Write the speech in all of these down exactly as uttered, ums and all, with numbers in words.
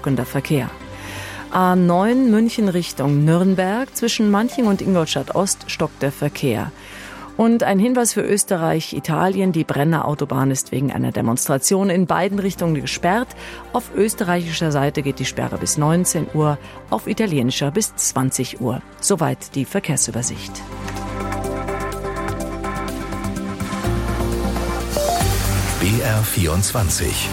stockender Verkehr. A neun München Richtung Nürnberg, zwischen Manching und Ingolstadt Ost stockt der Verkehr. Und ein Hinweis für Österreich, Italien, die Brenner Autobahn ist wegen einer Demonstration in beiden Richtungen gesperrt. Auf österreichischer Seite geht die Sperre bis neunzehn Uhr, auf italienischer bis zwanzig Uhr. Soweit die Verkehrsübersicht. B R vierundzwanzig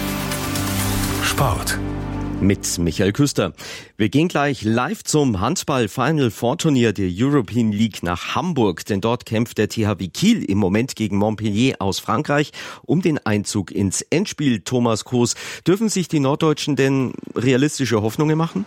Sport mit Michael Küster. Wir gehen gleich live zum Handball-Final-Four-Turnier der European League nach Hamburg, denn dort kämpft der T H W Kiel im Moment gegen Montpellier aus Frankreich um den Einzug ins Endspiel. Thomas Kroos, dürfen sich die Norddeutschen denn realistische Hoffnungen machen?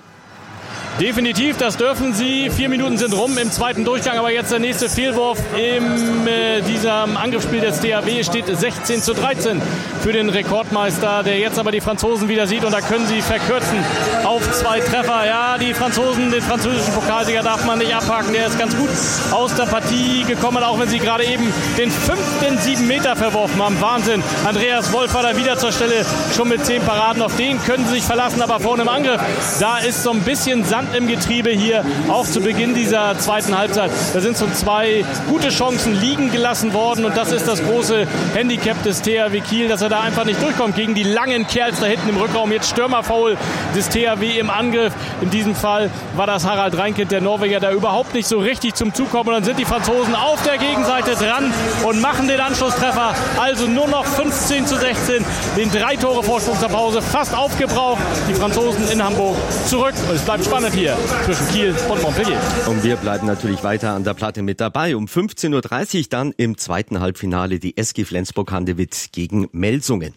Definitiv, das dürfen sie. Vier Minuten sind rum im zweiten Durchgang, aber jetzt der nächste Fehlwurf in äh, diesem Angriffsspiel des T H W steht sechzehn zu dreizehn für den Rekordmeister, der jetzt aber die Franzosen wieder sieht und da können sie verkürzen auf zwei Treffer. Ja, die Franzosen, den französischen Pokalsieger darf man nicht abhaken, der ist ganz gut aus der Partie gekommen, auch wenn sie gerade eben den fünften sieben Meter verworfen haben. Wahnsinn. Andreas Wolf war da wieder zur Stelle, schon mit zehn Paraden. Auf den können sie sich verlassen, aber vorne im Angriff, da ist so ein bisschen Sand im Getriebe hier, auch zu Beginn dieser zweiten Halbzeit. Da sind so zwei gute Chancen liegen gelassen worden und das ist das große Handicap des T H W Kiel, dass er da einfach nicht durchkommt gegen die langen Kerls da hinten im Rückraum. Jetzt Stürmerfoul des T H W im Angriff. In diesem Fall war das Harald Reinkind, der Norweger, da überhaupt nicht so richtig zum Zug kommt. Und dann sind die Franzosen auf der Gegenseite dran und machen den Anschlusstreffer. Also nur noch fünfzehn zu sechzehn. Den drei Tore Vorsprung zur Pause fast aufgebraucht. Die Franzosen in Hamburg zurück. Und es bleibt spannend hier zwischen Kiel und Montpellier. Und wir bleiben natürlich weiter an der Platte mit dabei. Um fünfzehn Uhr dreißig dann im zweiten Halbfinale die S G Flensburg-Handewitt gegen Melsungen.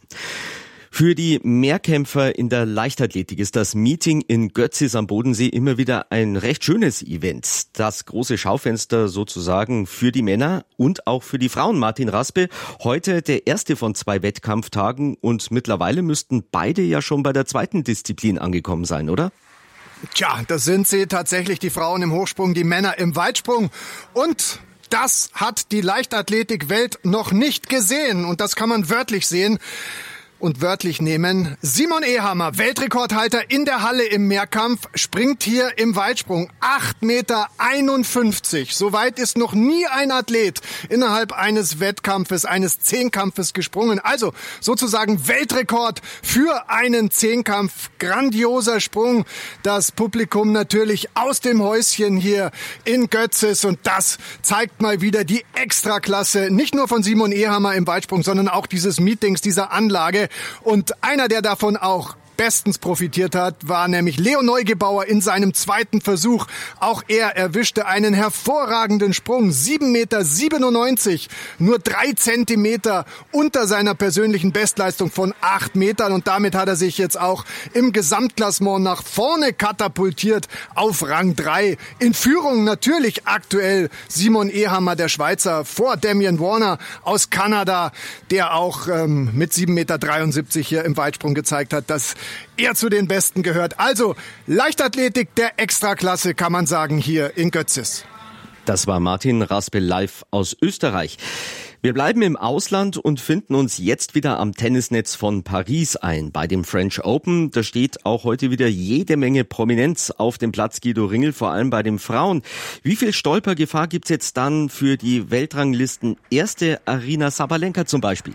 Für die Mehrkämpfer in der Leichtathletik ist das Meeting in Götzis am Bodensee immer wieder ein recht schönes Event. Das große Schaufenster sozusagen für die Männer und auch für die Frauen. Martin Raspe, heute der erste von zwei Wettkampftagen und mittlerweile müssten beide ja schon bei der zweiten Disziplin angekommen sein, oder? Tja, das sind sie tatsächlich, die Frauen im Hochsprung, die Männer im Weitsprung. Und das hat die Leichtathletikwelt noch nicht gesehen. Und das kann man wörtlich sehen und wörtlich nehmen. Simon Ehammer, Weltrekordhalter in der Halle im Mehrkampf, springt hier im Weitsprung acht Meter einundfünfzig. So weit ist noch nie ein Athlet innerhalb eines Wettkampfes, eines Zehnkampfes gesprungen. Also sozusagen Weltrekord für einen Zehnkampf. Grandioser Sprung. Das Publikum natürlich aus dem Häuschen hier in Götzis. Und das zeigt mal wieder die Extraklasse, nicht nur von Simon Ehammer im Weitsprung, sondern auch dieses Meetings, dieser Anlage. Und einer, der davon auch bestens profitiert hat, war nämlich Leo Neugebauer in seinem zweiten Versuch. Auch er erwischte einen hervorragenden Sprung. sieben Meter siebenundneunzig, nur drei Zentimeter unter seiner persönlichen Bestleistung von acht Metern. Und damit hat er sich jetzt auch im Gesamtklassement nach vorne katapultiert auf Rang drei. In Führung natürlich aktuell Simon Ehammer, der Schweizer, vor Damian Warner aus Kanada, der auch ähm, mit sieben Meter dreiundsiebzig hier im Weitsprung gezeigt hat, dass er zu den Besten gehört. Also Leichtathletik der Extraklasse, kann man sagen, hier in Götzis. Das war Martin Raspe live aus Österreich. Wir bleiben im Ausland und finden uns jetzt wieder am Tennisnetz von Paris ein. Bei dem French Open, da steht auch heute wieder jede Menge Prominenz auf dem Platz Guido Ringel, vor allem bei den Frauen. Wie viel Stolpergefahr gibt's jetzt dann für die Weltranglisten erste Aryna Sabalenka zum Beispiel?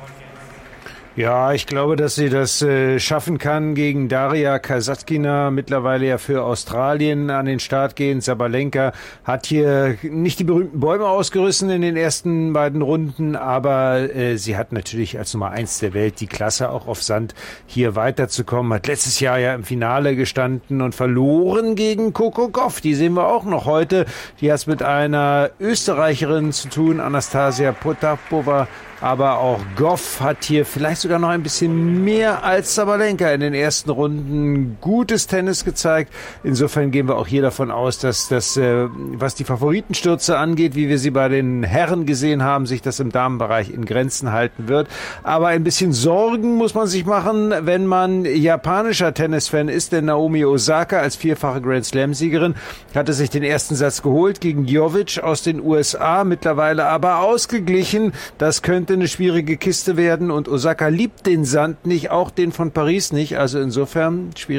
Ja, ich glaube, dass sie das äh, schaffen kann gegen Daria Kasatkina, mittlerweile ja für Australien an den Start gehen. Sabalenka hat hier nicht die berühmten Bäume ausgerissen in den ersten beiden Runden, aber äh, sie hat natürlich als Nummer eins der Welt die Klasse, auch auf Sand hier weiterzukommen. Hat letztes Jahr ja im Finale gestanden und verloren gegen Coco Gauff. Die sehen wir auch noch heute. Die hat es mit einer Österreicherin zu tun, Anastasia Potapova. Aber auch Gauff hat hier vielleicht sogar noch ein bisschen mehr als Sabalenka in den ersten Runden gutes Tennis gezeigt. Insofern gehen wir auch hier davon aus, dass das, äh, was die Favoritenstürze angeht, wie wir sie bei den Herren gesehen haben, sich das im Damenbereich in Grenzen halten wird. Aber ein bisschen Sorgen muss man sich machen, wenn man japanischer Tennisfan ist, denn Naomi Osaka als vierfache Grand Slam-Siegerin hatte sich den ersten Satz geholt gegen Jovic aus den U S A, mittlerweile aber ausgeglichen. Das könnte eine schwierige Kiste werden und Osaka liebt den Sand nicht, auch den von Paris nicht. Also insofern schwierig.